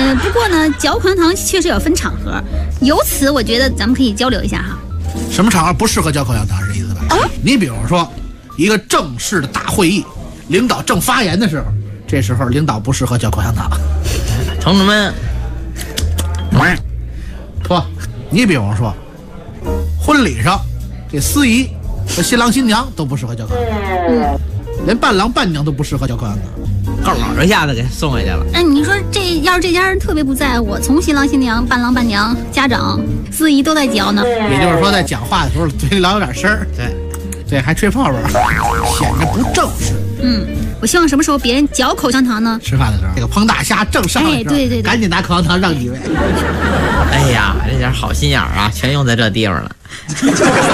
不过呢，嚼口香糖确实要分场合，由此我觉得咱们可以交流一下哈。 什么场合不适合嚼口香糖是意思吧？你比如说，一个正式的大会议，领导正发言的时候，这时候领导不适合嚼口香糖。 同志们， 不，你比如说，婚礼上，这司仪和新郎新娘都不适合嚼口香糖，连伴郎伴娘都不适合嚼口香糖。 够老一下子给送回去了。 你说要是这家人特别不在乎，从新郎新娘、伴郎伴娘、家长、司仪都在嚼呢。 也就是说，在讲话的时候嘴里老有点声儿，对，还吹泡泡，显得不正式。 我希望什么时候别人嚼口香糖呢？ 吃饭的时候，这个烹大虾正上来的时候， 对， 赶紧拿口香糖让几位。 哎呀，这点好心眼儿啊，全用在这地方了。